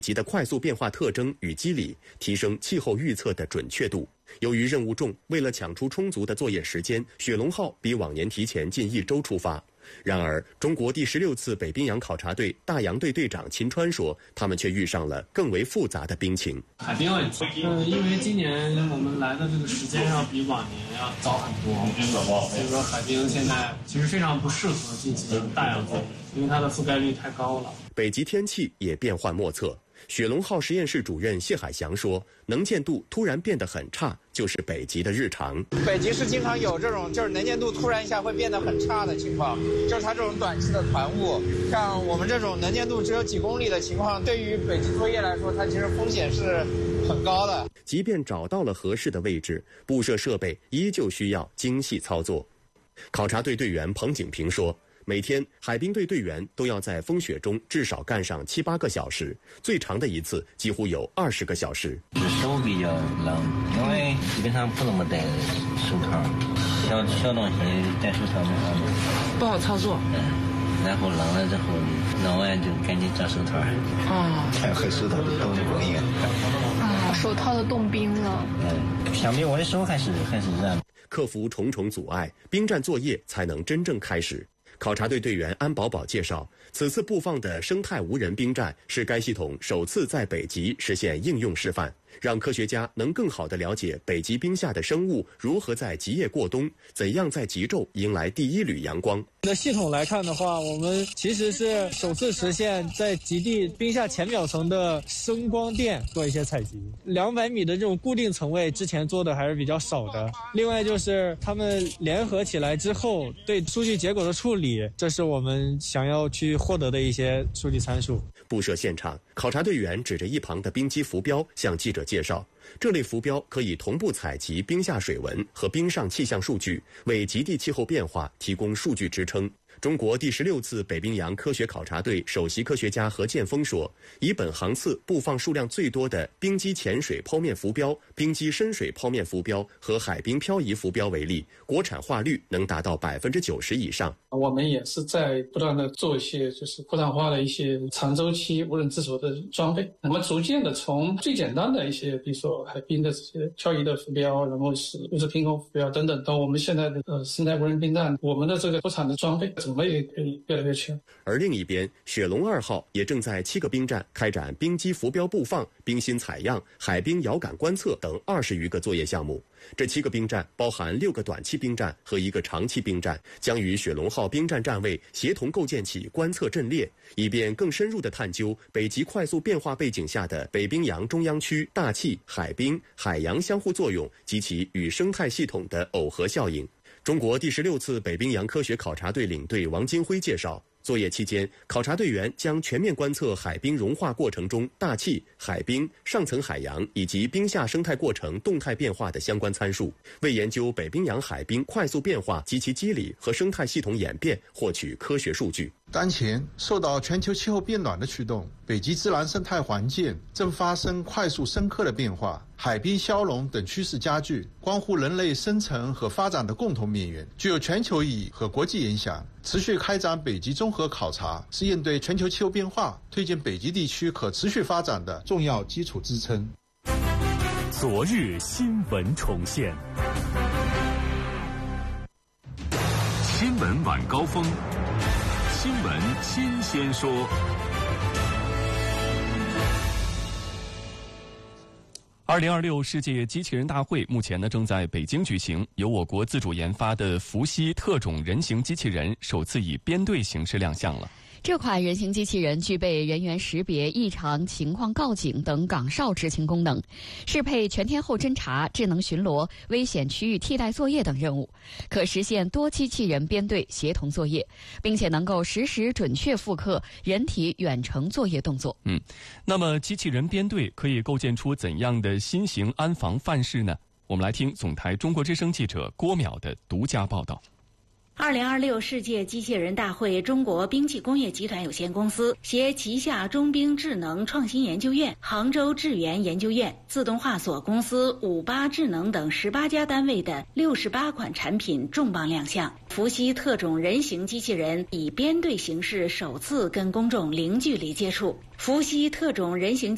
及的快速变化特征与机理，提升气候预测的准确度。由于任务重，为了抢出充足的作业时间，雪龙号比往年提前近1周出发。然而，中国第16次北冰洋考察队大洋队队长秦川说，他们却遇上了更为复杂的冰情。 海冰问题，因为今年我们来的这个时间要比往年要早很多，所以说海冰现在其实非常不适合进行大洋作业，因为它的覆盖率太高了。 北极天气也变幻莫测。雪龙号实验室主任谢海翔说，能见度突然变得很差，就是北极的日常。 北极是经常有这种就是能见度突然一下会变得很差的情况，就是它这种短期的团雾，像我们这种能见度只有几公里的情况，对于北极作业来说，它其实风险是很高的。 即便找到了合适的位置，布设设备依旧需要精细操作。考察队队员彭景平说，每天海冰队队员都要在风雪中至少干上7、8个小时，最长的一次几乎有20个小时。 手比较冷，因为基本上不怎么戴手套，小东西戴手套不好操作。 然后冷了之后，弄完就赶紧找手套。和手套的冻冰手套的冻冰了。 相比我的手还是热。 克服重重阻碍，冰战作业才能真正开始。考察队队员安宝宝介绍，此次布放的生态无人冰站是该系统首次在北极实现应用示范，让科学家能更好地了解北极冰下的生物如何在极夜过冬，怎样在极昼迎来第一缕阳光。 的系统来看的话，我们其实是首次实现在极地冰下浅表层的声光电做一些采集。200米的这种固定层位之前做的还是比较少的。另外就是他们联合起来之后对数据结果的处理，这是我们想要去获得的一些数据参数。 布设现场，考察队员指着一旁的冰机浮标向记者介绍，这类浮标可以同步采集冰下水文和冰上气象数据，为极地气候变化提供数据支撑。中国第16次北冰洋科学考察队首席科学家何建峰说，以本航次布放数量最多的冰基潜水剖面浮标、冰基深水剖面浮标和海冰漂移浮标为例，国产化率能达到90%以上。 我们也是在不断的做一些就是国产化的一些长周期无人自主的装备，那么逐渐的从最简单的一些比如说海冰的这些漂移的浮标，然后是物质凭空浮标等等，到我们现在的生态无人冰站，我们的这个国产的装备种类也可以越来越全。 而另一边，雪龙2号也正在7个冰站开展冰基浮标布放、冰芯采样、海冰遥感观测等20余个作业项目。这7个冰站包含6个短期冰站和1个长期冰站，将与雪龙号冰站站位协同构建起观测阵列，以便更深入地探究北极快速变化背景下的北冰洋中央区大气、海冰、海洋相互作用及其与生态系统的耦合效应。中国第16次北冰洋科学考察队领队王金辉介绍，作业期间，考察队员将全面观测海冰融化过程中大气、海冰、上层海洋以及冰下生态过程动态变化的相关参数，为研究北冰洋海冰快速变化及其机理和生态系统演变获取科学数据。 当前受到全球气候变暖的驱动，北极自然生态环境正发生快速深刻的变化，海冰消融等趋势加剧，关乎人类生存和发展的共同命运，具有全球意义和国际影响。持续开展北极综合考察，是应对全球气候变化、推进北极地区可持续发展的重要基础支撑。 昨日新闻重现，新闻晚高峰，新闻新鲜说。2026世界机器人大会目前正在北京举行，由我国自主研发的伏羲特种人形机器人首次以编队形式亮相了。 这款人形机器人具备人员识别、异常情况告警等岗哨执勤功能，适配全天候侦察、智能巡逻、危险区域替代作业等任务，可实现多机器人编队协同作业，并且能够实时准确复刻人体远程作业动作。 那么机器人编队可以构建出怎样的新型安防范式呢？我们来听总台中国之声记者郭淼的独家报道。 2026世界机器人大会中国兵器工业集团有限公司携旗下中兵智能创新研究院、杭州智源研究院、自动化所公司、58智能等18家单位的68款产品重磅亮相。伏羲特种人形机器人以编队形式首次跟公众零距离接触。伏羲特种人形